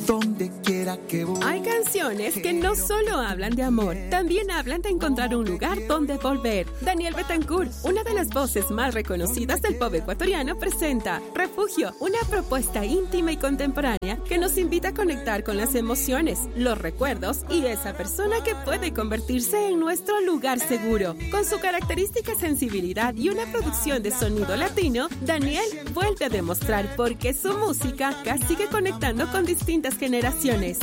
donde quiera que voy. Hay canciones que no solo hablan de amor, también hablan de encontrar un lugar donde volver. Daniel Betancourt, una de las voces más reconocidas del pop ecuatoriano, presenta Refugio, una propuesta íntima y contemporánea que nos invita a conectar con las emociones, los recuerdos y esa persona que puede convertirse en nuestro lugar seguro. Con su característica sensibilidad y una producción de sonido latino, Daniel vuelve a demostrar por qué su música sigue conectando con distintas generaciones.